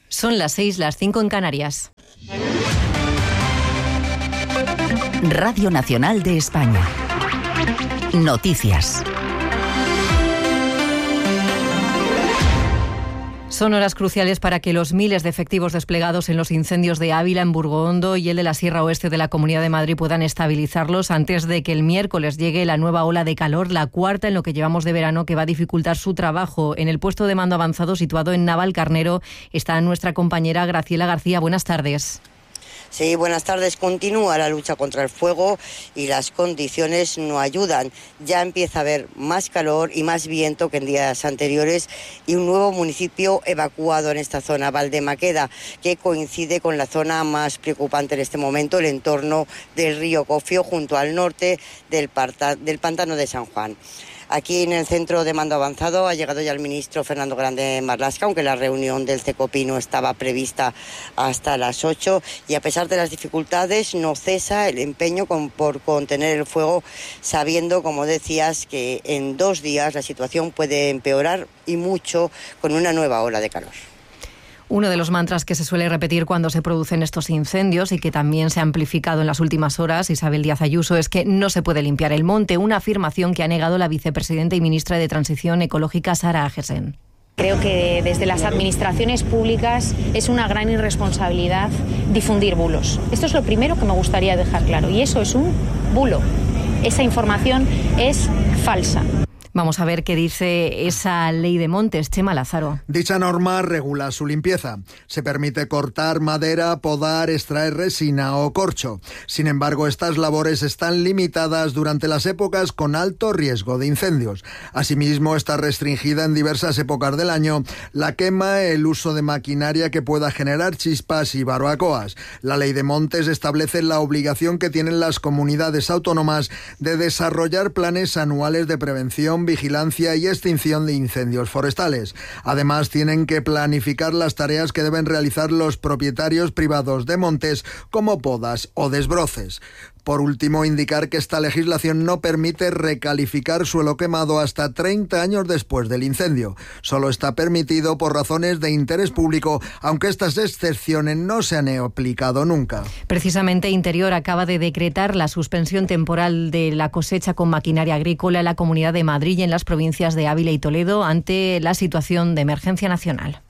Son las 6, las 5 en Canarias. Radio Nacional de España. Noticias. Son horas cruciales para que los miles de efectivos desplegados en los incendios de Ávila, en Burgohondo y el de la Sierra Oeste de la Comunidad de Madrid puedan estabilizarlos antes de que el miércoles llegue la nueva ola de calor, la cuarta en lo que llevamos de verano, que va a dificultar su trabajo. En el puesto de mando avanzado situado en Navalcarnero está nuestra compañera Graciela García. Buenas tardes. Sí, buenas tardes. Continúa la lucha contra el fuego y las condiciones no ayudan. Ya empieza a haber más calor y más viento que en días anteriores y un nuevo municipio evacuado en esta zona, Valdemaqueda, que coincide con la zona más preocupante en este momento, el entorno del río Cofio, junto al norte del pantano de San Juan. Aquí en el centro de mando avanzado ha llegado ya el ministro Fernando Grande Marlaska, aunque la reunión del CECOPI no estaba prevista hasta las 8, y a pesar de las dificultades no cesa el empeño por contener el fuego, sabiendo, como decías, que en 2 días la situación puede empeorar y mucho con una nueva ola de calor. Uno de los mantras que se suele repetir cuando se producen estos incendios y que también se ha amplificado en las últimas horas, Isabel Díaz Ayuso, es que no se puede limpiar el monte, una afirmación que ha negado la vicepresidenta y ministra de Transición Ecológica, Sara Agesen. Creo que desde las administraciones públicas es una gran irresponsabilidad difundir bulos. Esto es lo primero que me gustaría dejar claro, y eso es un bulo. Esa información es falsa. Vamos a ver qué dice esa ley de montes. Chema Lázaro. Dicha norma regula su limpieza. Se permite cortar madera, podar, extraer resina o corcho. Sin embargo, estas labores están limitadas durante las épocas con alto riesgo de incendios. Asimismo, está restringida en diversas épocas del año la quema, el uso de maquinaria que pueda generar chispas y barbacoas. La ley de montes establece la obligación que tienen las comunidades autónomas de desarrollar planes anuales de prevención, vigilancia y extinción de incendios forestales. Además, tienen que planificar las tareas que deben realizar los propietarios privados de montes, como podas o desbroces. Por último, indicar que esta legislación no permite recalificar suelo quemado hasta 30 años después del incendio. Solo está permitido por razones de interés público, aunque estas excepciones no se han aplicado nunca. Precisamente Interior acaba de decretar la suspensión temporal de la cosecha con maquinaria agrícola en la Comunidad de Madrid y en las provincias de Ávila y Toledo ante la situación de emergencia nacional.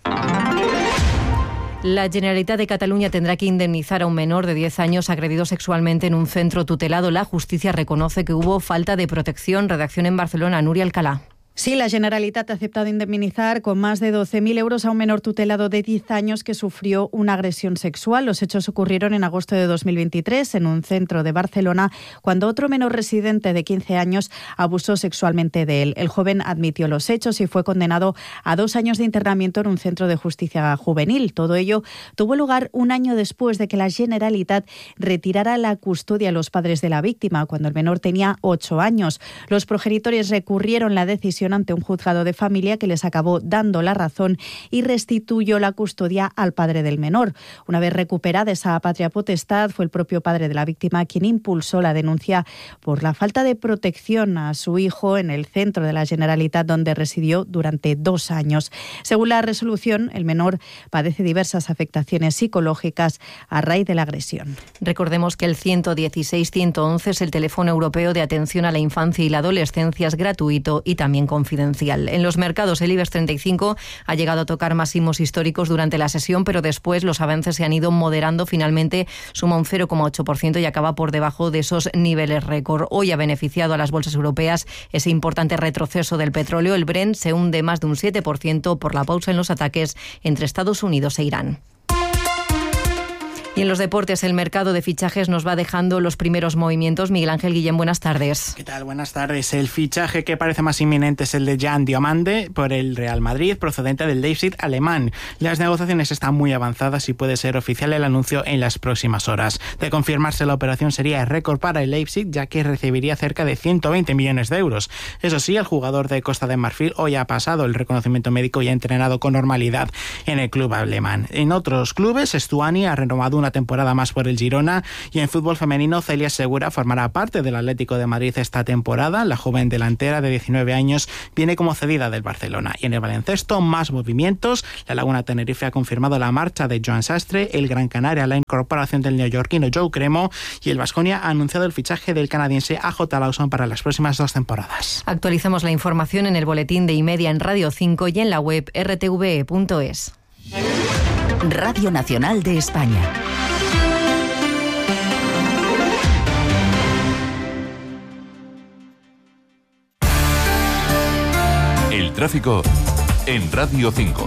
La Generalitat de Cataluña tendrá que indemnizar a un menor de 10 años agredido sexualmente en un centro tutelado. La justicia reconoce que hubo falta de protección. Redacción en Barcelona, Núria Alcalá. Sí, la Generalitat ha aceptado indemnizar con más de 12.000 euros a un menor tutelado de 10 años que sufrió una agresión sexual. Los hechos ocurrieron en agosto de 2023 en un centro de Barcelona, cuando otro menor residente de 15 años abusó sexualmente de él. El joven admitió los hechos y fue condenado a 2 años de internamiento en un centro de justicia juvenil. Todo ello tuvo lugar un año después de que la Generalitat retirara la custodia a los padres de la víctima, cuando el menor tenía 8 años. Los progenitores recurrieron la decisión ante un juzgado de familia, que les acabó dando la razón y restituyó la custodia al padre del menor. Una vez recuperada esa patria potestad, fue el propio padre de la víctima quien impulsó la denuncia por la falta de protección a su hijo en el centro de la Generalitat, donde residió durante 2 años. Según la resolución, el menor padece diversas afectaciones psicológicas a raíz de la agresión. Recordemos que el 116-111 es el teléfono europeo de atención a la infancia y la adolescencia, es gratuito y también confidencial. En los mercados, el IBEX 35 ha llegado a tocar máximos históricos durante la sesión, pero después los avances se han ido moderando. Finalmente suma un 0,8% y acaba por debajo de esos niveles récord. Hoy ha beneficiado a las bolsas europeas ese importante retroceso del petróleo. El Brent se hunde más de un 7% por la pausa en los ataques entre Estados Unidos e Irán. Y en los deportes, el mercado de fichajes nos va dejando los primeros movimientos. Miguel Ángel Guillén, buenas tardes. ¿Qué tal? Buenas tardes. El fichaje que parece más inminente es el de Jan Diomande por el Real Madrid, procedente del Leipzig alemán. Las negociaciones están muy avanzadas y puede ser oficial el anuncio en las próximas horas. De confirmarse, la operación sería récord para el Leipzig, ya que recibiría cerca de 120 millones de euros. Eso sí, el jugador de Costa de Marfil hoy ha pasado el reconocimiento médico y ha entrenado con normalidad en el club alemán. En otros clubes, Stuani ha renovado una una temporada más por el Girona. Y en fútbol femenino, Celia Segura formará parte del Atlético de Madrid esta temporada. La joven delantera de 19 años viene como cedida del Barcelona. Y en el baloncesto, más movimientos. La Laguna Tenerife ha confirmado la marcha de Joan Sastre, el Gran Canaria la incorporación del neoyorquino Joe Cremo y el Baskonia ha anunciado el fichaje del canadiense AJ Lawson para las próximas 2 temporadas. Actualizamos la información en el boletín de Y-Media en Radio 5 y en la web rtve.es. Radio Nacional de España. El tráfico en Radio 5.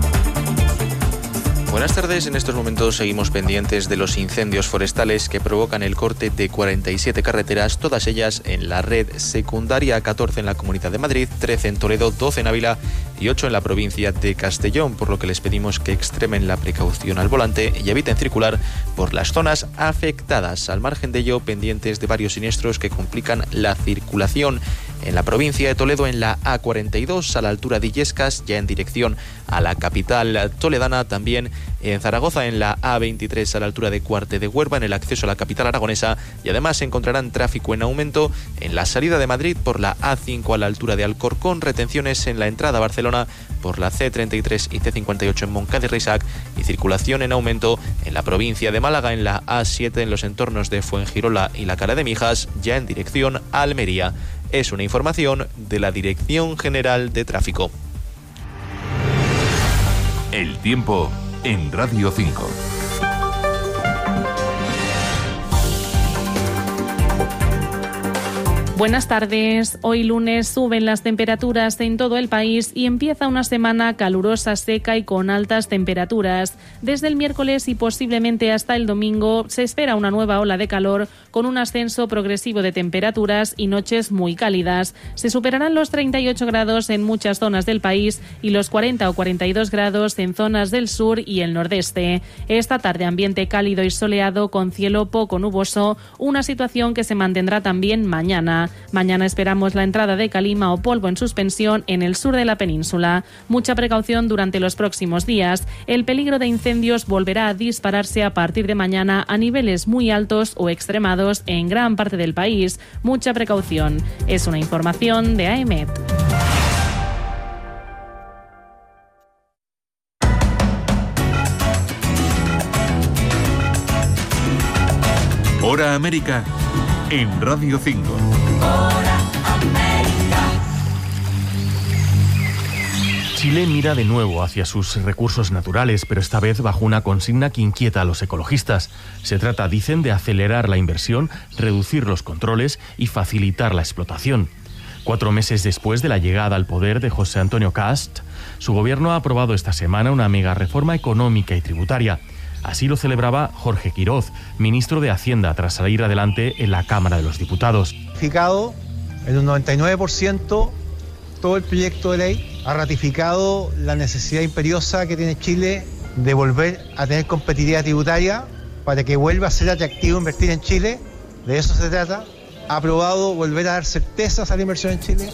Buenas tardes, en estos momentos seguimos pendientes de los incendios forestales que provocan el corte de 47 carreteras, todas ellas en la red secundaria, 14 en la Comunidad de Madrid, 13 en Toledo, 12 en Ávila y 8 en la provincia de Castellón, por lo que les pedimos que extremen la precaución al volante y eviten circular por las zonas afectadas. Al margen de ello, pendientes de varios siniestros que complican la circulación en la provincia de Toledo, en la A42 a la altura de Illescas, ya en dirección a la capital toledana, también en Zaragoza en la A23 a la altura de Cuarte de Huerva en el acceso a la capital aragonesa, y además encontrarán tráfico en aumento en la salida de Madrid por la A5 a la altura de Alcorcón, retenciones en la entrada a Barcelona por la C33 y C58 en Montcada y Reixac y circulación en aumento en la provincia de Málaga en la A7 en los entornos de Fuengirola y la Cara de Mijas, ya en dirección a Almería. Es una información de la Dirección General de Tráfico. El tiempo en Radio 5. Buenas tardes. Hoy lunes suben las temperaturas en todo el país y empieza una semana calurosa, seca y con altas temperaturas. Desde el miércoles y posiblemente hasta el domingo se espera una nueva ola de calor con un ascenso progresivo de temperaturas y noches muy cálidas. Se superarán los 38 grados en muchas zonas del país y los 40 o 42 grados en zonas del sur y el nordeste. Esta tarde ambiente cálido y soleado con cielo poco nuboso, una situación que se mantendrá también mañana. Mañana esperamos la entrada de calima o polvo en suspensión en el sur de la península. Mucha precaución durante los próximos días. El peligro de incendios volverá a dispararse a partir de mañana a niveles muy altos o extremados en gran parte del país. Mucha precaución. Es una información de AEMET. Hora América en Radio 5. Chile mira de nuevo hacia sus recursos naturales, pero esta vez bajo una consigna que inquieta a los ecologistas. Se trata, dicen, de acelerar la inversión, reducir los controles y facilitar la explotación. 4 meses después de la llegada al poder de José Antonio Kast, su gobierno ha aprobado esta semana una mega reforma económica y tributaria. Así lo celebraba Jorge Quiroz, ministro de Hacienda, tras salir adelante en la Cámara de los Diputados. Ratificado en un 99% todo el proyecto de ley, ha ratificado la necesidad imperiosa que tiene Chile de volver a tener competitividad tributaria para que vuelva a ser atractivo invertir en Chile, de eso se trata. Ha aprobado volver a dar certezas a la inversión en Chile.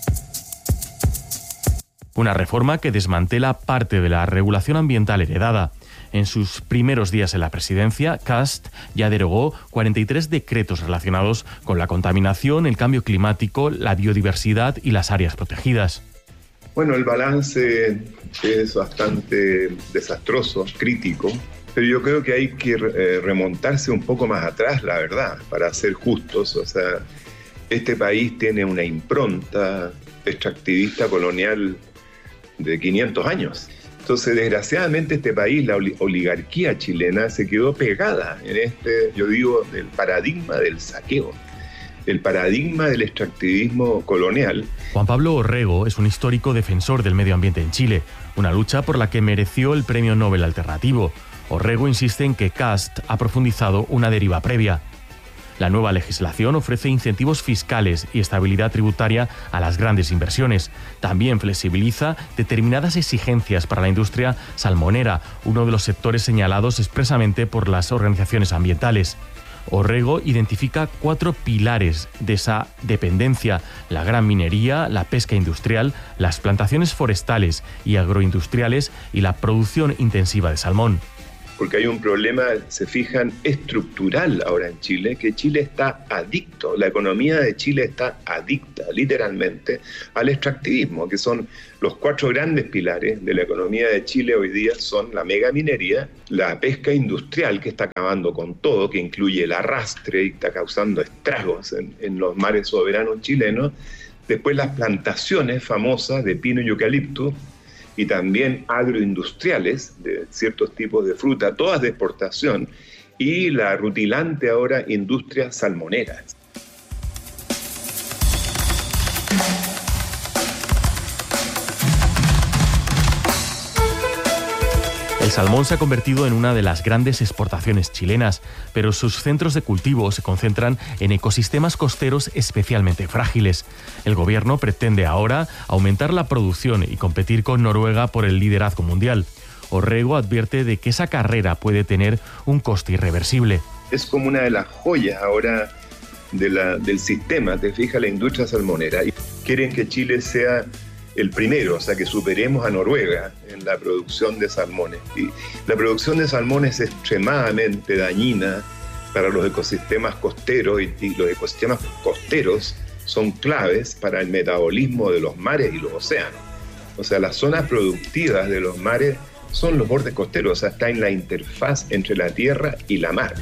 Una reforma que desmantela parte de la regulación ambiental heredada. En sus primeros días en la presidencia, Kast ya derogó 43 decretos relacionados con la contaminación, el cambio climático, la biodiversidad y las áreas protegidas. Bueno, el balance es bastante desastroso, crítico, pero yo creo que hay que remontarse un poco más atrás, la verdad, para ser justos. O sea, este país tiene una impronta extractivista colonial de 500 años. Entonces, desgraciadamente, este país, la oligarquía chilena, se quedó pegada en yo digo, del paradigma del saqueo, el paradigma del extractivismo colonial. Juan Pablo Orrego es un histórico defensor del medio ambiente en Chile, una lucha por la que mereció el Premio Nobel Alternativo. Orrego insiste en que Kast ha profundizado una deriva previa. La nueva legislación ofrece incentivos fiscales y estabilidad tributaria a las grandes inversiones. También flexibiliza determinadas exigencias para la industria salmonera, uno de los sectores señalados expresamente por las organizaciones ambientales. Orrego identifica 4 pilares de esa dependencia: la gran minería, la pesca industrial, las plantaciones forestales y agroindustriales y la producción intensiva de salmón. porque hay un problema, se fijan, estructural ahora en Chile, que Chile está adicto, la economía de Chile está adicta, literalmente, al extractivismo, que son los 4 grandes pilares de la economía de Chile hoy día son la megaminería, la pesca industrial, que está acabando con todo, que incluye el arrastre y está causando estragos en los mares soberanos chilenos, después las plantaciones famosas de pino y eucalipto, y también agroindustriales de ciertos tipos de fruta, todas de exportación, y la rutilante ahora industria salmonera. El salmón se ha convertido en una de las grandes exportaciones chilenas, pero sus centros de cultivo se concentran en ecosistemas costeros especialmente frágiles. El gobierno pretende ahora aumentar la producción y competir con Noruega por el liderazgo mundial. Orrego advierte de que esa carrera puede tener un coste irreversible. Es como una de las joyas ahora del sistema, te fijas, la industria salmonera. Y quieren que Chile sea el primero, o sea, que superemos a Noruega en la producción de salmones. Y la producción de salmones es extremadamente dañina para los ecosistemas costeros y los ecosistemas costeros son claves para el metabolismo de los mares y los océanos. O sea, las zonas productivas de los mares son los bordes costeros, o sea, está en la interfaz entre la tierra y la mar.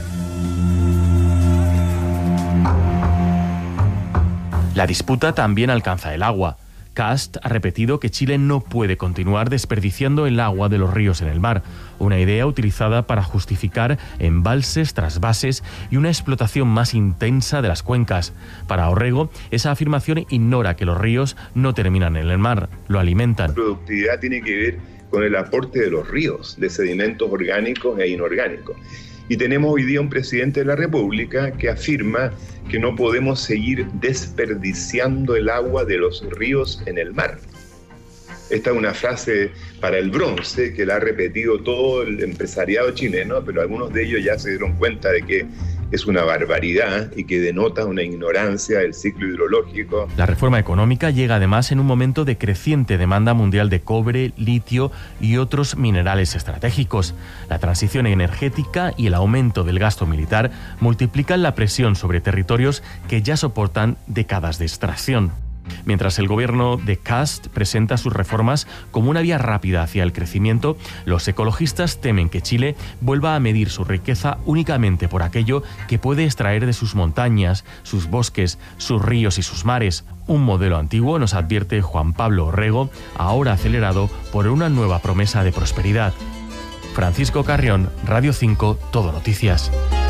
La disputa también alcanza el agua. Cast ha repetido que Chile no puede continuar desperdiciando el agua de los ríos en el mar, una idea utilizada para justificar embalses, trasvases y una explotación más intensa de las cuencas. Para Orrego, esa afirmación ignora que los ríos no terminan en el mar, lo alimentan. La productividad tiene que ver con el aporte de los ríos, de sedimentos orgánicos e inorgánicos. Y tenemos hoy día un presidente de la República que afirma que no podemos seguir desperdiciando el agua de los ríos en el mar. Esta es una frase para el bronce que la ha repetido todo el empresariado chileno, pero algunos de ellos ya se dieron cuenta de que es una barbaridad y que denota una ignorancia del ciclo hidrológico. La reforma económica llega además en un momento de creciente demanda mundial de cobre, litio y otros minerales estratégicos. La transición energética y el aumento del gasto militar multiplican la presión sobre territorios que ya soportan décadas de extracción. Mientras el gobierno de Cast presenta sus reformas como una vía rápida hacia el crecimiento, los ecologistas temen que Chile vuelva a medir su riqueza únicamente por aquello que puede extraer de sus montañas, sus bosques, sus ríos y sus mares. Un modelo antiguo, nos advierte Juan Pablo Orrego, ahora acelerado por una nueva promesa de prosperidad. Francisco Carrión, Radio 5, Todo Noticias.